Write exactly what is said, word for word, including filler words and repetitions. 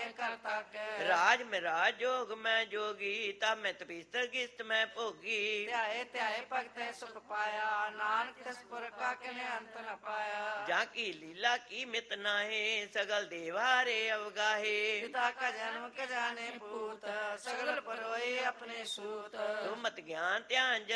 ਕਰਤਾ ਕੇ ਰਾਜ ਮੈਂ ਰਾਜ ਜੋਗ ਮੈਂ ਜੋਗੀ ਤਾ ਮੈਂ ਤਪੀਸਰ ਕਿਸਤ ਮੈਂ ਭੋਗੀ ਧਿਆਏ ਧਿਆਏ ਭਗਤੈ ਸੁਖ ਪਾਇਆ ਨਾਨਕ ਤਿਸ ਪੁਰ ਕਾ ਕਿਨੇ ਅੰਤ ਨ ਪਾਇਆ ਜਾਂ ਕੀ ਲੀਲਾ ਕੀ ਮਿਤ ਨਾਹੀ ਸਗਲ ਦੇਵਾਰੇ ਅਵਗਾਹੇ ਪਿਤਾ ਕਾ ਜਨਮ ਕ ਜਾਣੇ ਪੂਤ ਸਗਲ ਪਰੋਏ ਆਪਣੇ ਸੂਤ ਤੋ ਮਤ ਗਿਆਨ ਧਿਆਨ